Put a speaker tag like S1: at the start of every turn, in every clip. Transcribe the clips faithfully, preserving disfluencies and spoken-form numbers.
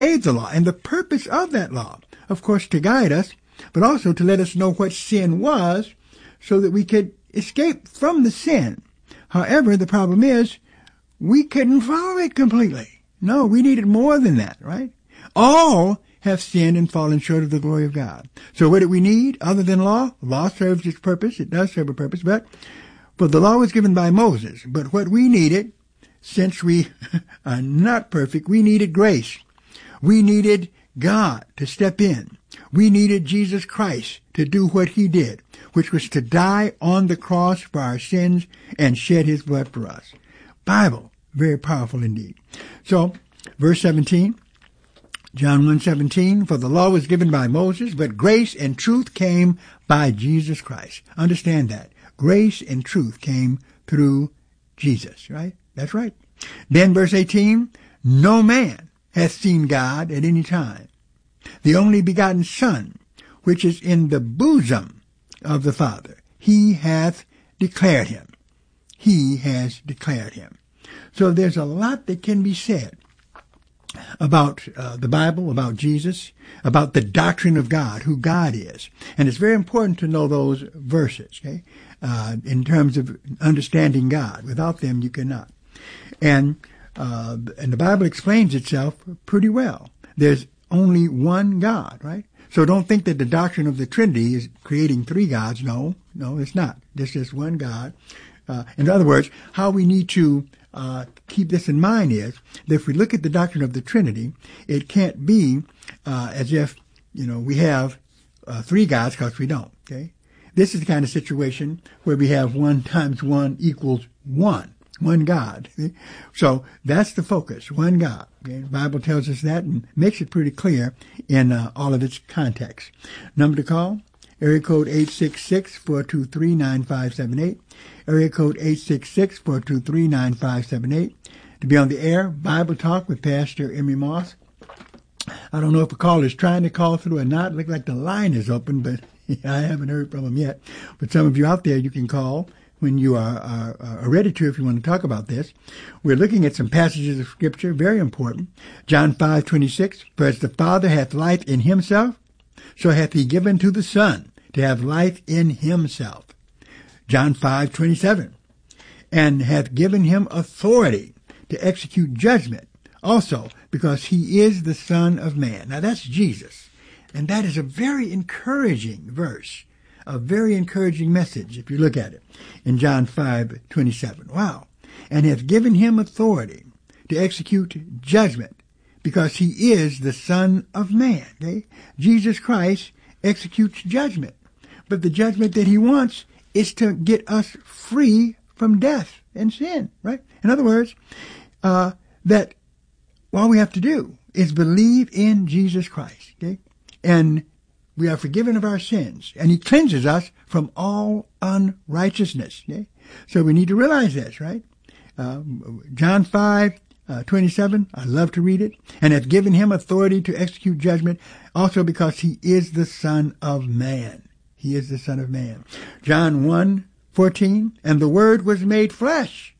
S1: the law and the purpose of that law, of course, to guide us, but also to let us know what sin was so that we could escape from the sin. However, the problem is we couldn't follow it completely. No, we needed more than that, right? All have sinned and fallen short of the glory of God. So what do we need other than law? Law serves its purpose. It does serve a purpose, but, but the law was given by Moses. But what we needed, since we are not perfect, we needed grace. We needed God to step in. We needed Jesus Christ to do what he did, which was to die on the cross for our sins and shed his blood for us. Bible, very powerful indeed. So, verse seventeen, John one seventeen, for the law was given by Moses, but grace and truth came by Jesus Christ. Understand that. Grace and truth came through Jesus, right? That's right. Then verse eighteen, no man hath seen God at any time. The only begotten Son, which is in the bosom of the Father, he hath declared him. He has declared him. So there's a lot that can be said about uh, the Bible, about Jesus, about the doctrine of God, who God is. And it's very important to know those verses, okay, uh, in terms of understanding God. Without them, you cannot. And, uh, and the Bible explains itself pretty well. There's only one God, right? So don't think that the doctrine of the Trinity is creating three gods. No, no, it's not. There's just one God. Uh, in other words, how we need to uh, keep this in mind is that if we look at the doctrine of the Trinity, it can't be uh, as if, you know, we have uh, three gods, because we don't, okay? This is the kind of situation where we have one times one equals one. One God. See? So that's the focus, one God. Okay? The Bible tells us that and makes it pretty clear in uh, all of its context. Number to call, area code eight six six, four two three, nine five seven eight. Area code eight six six, four two three, nine five seven eight. To be on the air, Bible Talk with Pastor Emery Moss. I don't know if a caller is trying to call through or not. It looks like the line is open, but I haven't heard from him yet. But some of you out there, you can call when you are, are, are ready to, if you want to talk about this. We're looking at some passages of Scripture, very important. John five twenty-six, for as the Father hath life in himself, so hath he given to the Son to have life in himself. John five twenty-seven, and hath given him authority to execute judgment, also because he is the Son of Man. Now that's Jesus, and that is a very encouraging verse. A very encouraging message, if you look at it, in John five twenty-seven. Wow. And hath given him authority to execute judgment, because he is the Son of Man. Okay? Jesus Christ executes judgment. But the judgment that he wants is to get us free from death and sin, right? In other words, uh, that all we have to do is believe in Jesus Christ, okay? And we are forgiven of our sins, and he cleanses us from all unrighteousness. Okay? So we need to realize this, right? Uh, John five twenty-seven, I love to read it. And hath given him authority to execute judgment, also because he is the Son of Man. He is the Son of Man. John one fourteen, and the Word was made flesh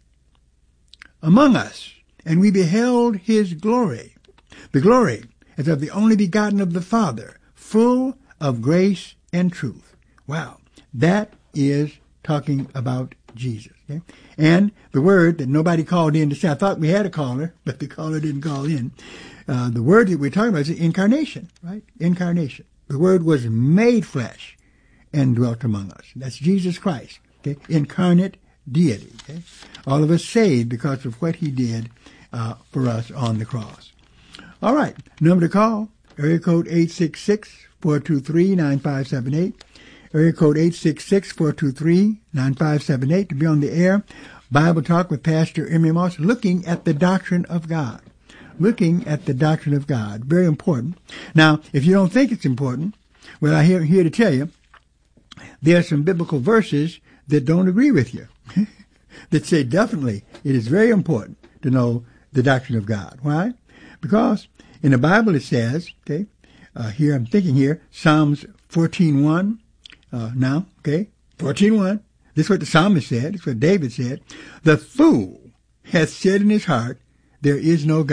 S1: among us, and we beheld his glory. The glory as of the only begotten of the Father, full of grace and truth. Wow. That is talking about Jesus. Okay? And the word that nobody called in to say, I thought we had a caller, but the caller didn't call in. Uh, the word that we're talking about is incarnation, right? Incarnation. The Word was made flesh and dwelt among us. That's Jesus Christ. Okay? Incarnate deity. Okay? All of us saved because of what he did uh, for us on the cross. All right. Number to call, area code eight six six, four two three, nine five seven eight. Area code eight six six, four two three, nine five seven eight to be on the air. Bible Talk with Pastor Emery Moss, looking at the doctrine of God. Looking at the doctrine of God. Very important. Now, if you don't think it's important, well, I'm here, here to tell you, there are some biblical verses that don't agree with you. That say definitely it is very important to know the doctrine of God. Why? Because in the Bible it says, okay, Uh, here, I'm thinking here, Psalms fourteen one, uh, now, okay, fourteen one. This is what the psalmist said. This is what David said. The fool hath said in his heart, there is no God.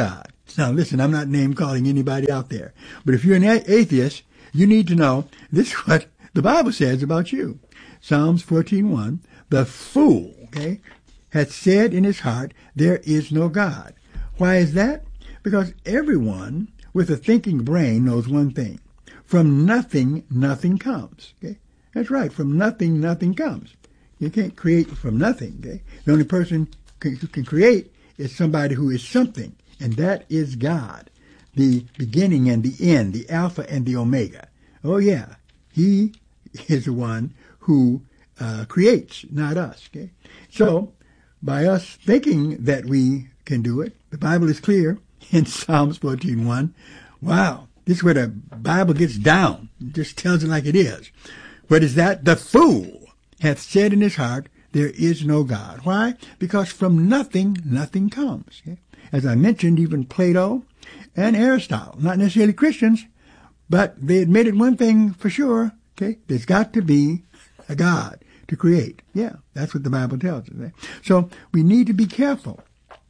S1: Now listen, I'm not name calling anybody out there, but if you're an a- atheist, you need to know this is what the Bible says about you. Psalms fourteen one, the fool, okay, hath said in his heart, there is no God. Why is that? Because everyone with a thinking brain knows one thing. From nothing, nothing comes. Okay? That's right. From nothing, nothing comes. You can't create from nothing. Okay? The only person who can create is somebody who is something, and that is God, the beginning and the end, the Alpha and the Omega. Oh, yeah. He is the one who uh, creates, not us. Okay? So, by us thinking that we can do it, the Bible is clear in Psalms fourteen one. Wow, this is where the Bible gets down. It just tells it like it is. What is that? The fool hath said in his heart, there is no God. Why? Because from nothing, nothing comes. Okay? As I mentioned, even Plato and Aristotle, not necessarily Christians, but they admitted one thing for sure. Okay, there's got to be a God to create. Yeah, that's what the Bible tells us. Right? So we need to be careful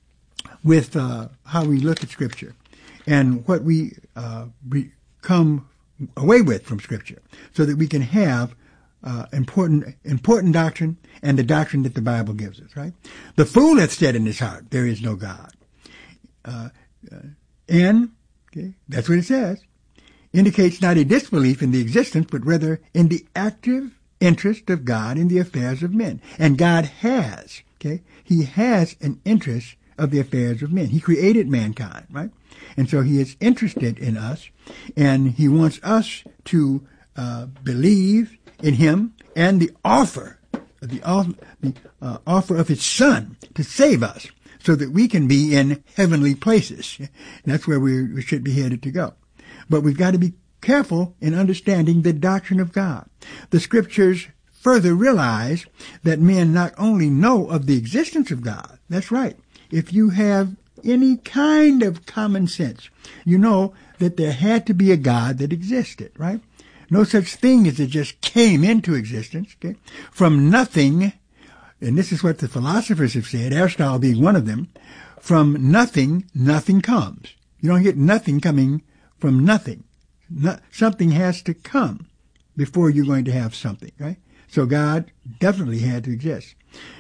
S1: with uh, how we look at Scripture and what we, uh, we come away with from Scripture, so that we can have uh, important important doctrine and the doctrine that the Bible gives us. Right? The fool hath said in his heart, there is no God. Uh, uh, and okay, that's what it says. Indicates not a disbelief in the existence, but rather in the active interest of God in the affairs of men. And God has, okay, He has an interest of the affairs of men. He created mankind, right? And so He is interested in us, and He wants us to uh, believe in Him and the offer, the, offer, the uh, offer of His Son to save us, so that we can be in heavenly places. And that's where we, we should be headed to go. But we've got to be careful in understanding the doctrine of God. The Scriptures further realize that men not only know of the existence of God, that's right. If you have any kind of common sense, you know that there had to be a God that existed, right? No such thing as it just came into existence, okay? From nothing, and this is what the philosophers have said, Aristotle being one of them, from nothing, nothing comes. You don't get nothing coming from nothing. No, something has to come before you're going to have something, right? So God definitely had to exist.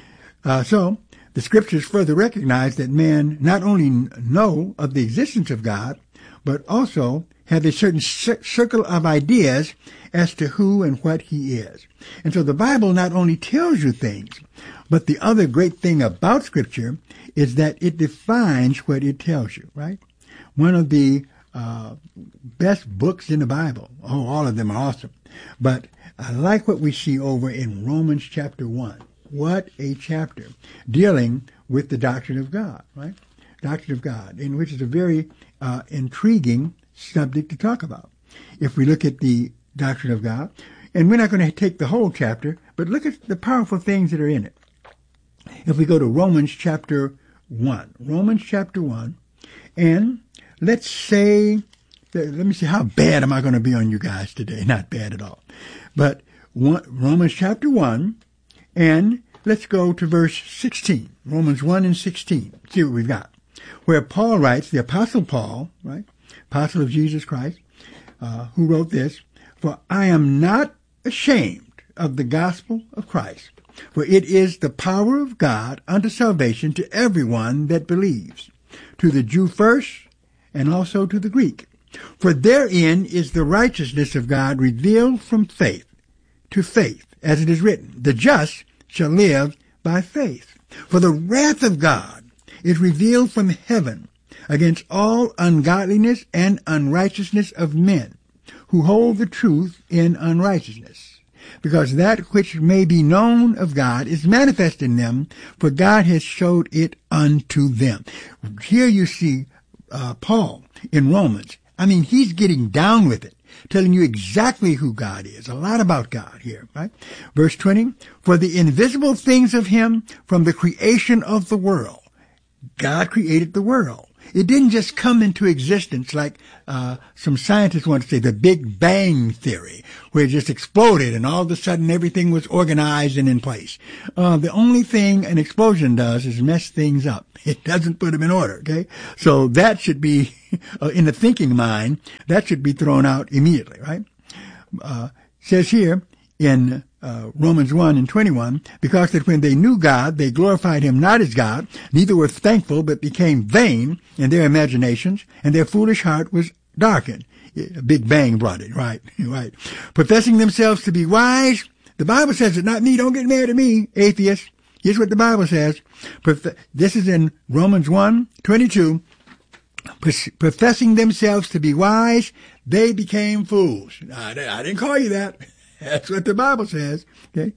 S1: Uh, so the Scriptures further recognize that man not only know of the existence of God, but also have a certain cir- circle of ideas as to who and what He is. And so the Bible not only tells you things, but the other great thing about Scripture is that it defines what it tells you, right? One of the uh, best books in the Bible, oh, all of them are awesome, but I like what we see over in Romans chapter one. What a chapter dealing with the doctrine of God, right? Doctrine of God, in which is a very uh, intriguing subject to talk about. If we look at the doctrine of God, and we're not going to take the whole chapter, but look at the powerful things that are in it. If we go to Romans chapter one, Romans chapter one, and let's say, let me see, how bad am I going to be on you guys today? Not bad at all. But one, Romans chapter one, and let's go to verse sixteen. Romans one and sixteen. See what we've got. Where Paul writes, the Apostle Paul, right, Apostle of Jesus Christ, uh, who wrote this, for I am not ashamed of the gospel of Christ, for it is the power of God unto salvation to everyone that believes, to the Jew first, and also to the Greek. For therein is the righteousness of God revealed from faith to faith, as it is written, the just shall live by faith. For the wrath of God is revealed from heaven against all ungodliness and unrighteousness of men, who hold the truth in unrighteousness. Because that which may be known of God is manifest in them, for God has showed it unto them. Here you see uh, Paul in Romans. I mean, he's getting down with it, telling you exactly who God is. A lot about God here, right? Verse twenty, for the invisible things of Him from the creation of the world. God created the world, It didn't just come into existence like uh some scientists want to say, the Big Bang Theory, where it just exploded and all of a sudden everything was organized and in place. Uh the only thing an explosion does is mess things up. It doesn't put them in order, okay? So that should be, uh, in the thinking mind, that should be thrown out immediately, right? Uh, says here in uh, Romans one and twenty-one, because that when they knew God, they glorified him not as God, neither were thankful, but became vain in their imaginations, and their foolish heart was darkened. A Big Bang brought it, right? Right. Professing themselves to be wise, the Bible says it, not me. Don't get mad at me, atheists. Here's what the Bible says. This is in Romans one twenty-two. Professing themselves to be wise, they became fools. I didn't call you that. That's what the Bible says. Okay.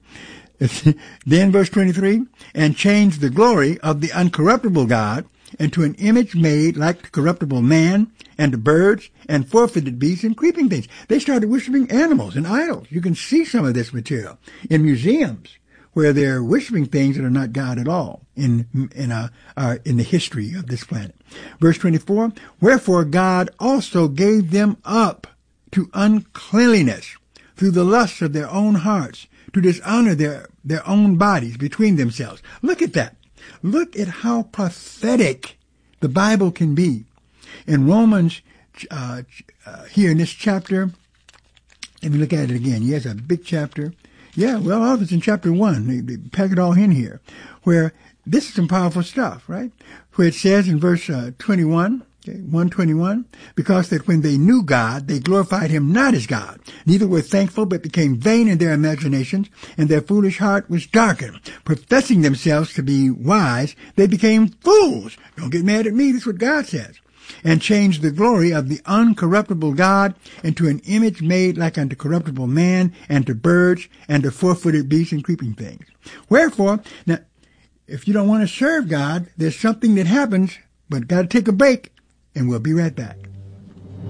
S1: Then verse twenty-three, and changed the glory of the uncorruptible God into an image made like the corruptible man and the birds and four-footed beasts and creeping things. They started worshiping animals and idols. You can see some of this material in museums where they're worshiping things that are not God at all in in uh, uh, in the history of this planet. Verse twenty-four, wherefore God also gave them up to uncleanliness through the lusts of their own hearts, to dishonor their, their own bodies between themselves. Look at that. Look at how prophetic the Bible can be. In Romans, uh, uh, here in this chapter, let me look at it again. Yes, a big chapter. Yeah, well, all of it's in chapter one. They, they pack it all in here, where this is some powerful stuff, right? Where it says in verse uh, twenty-one, okay, one twenty-one, because that when they knew God, they glorified him not as God, neither were thankful, but became vain in their imaginations, and their foolish heart was darkened. Professing themselves to be wise, they became fools. Don't get mad at me. That's what God says. And changed the glory of the uncorruptible God into an image made like unto corruptible man, and to birds, and to four-footed beasts and creeping things. Wherefore, now, if you don't want to serve God, there's something that happens, but got to take a break, and we'll be right back.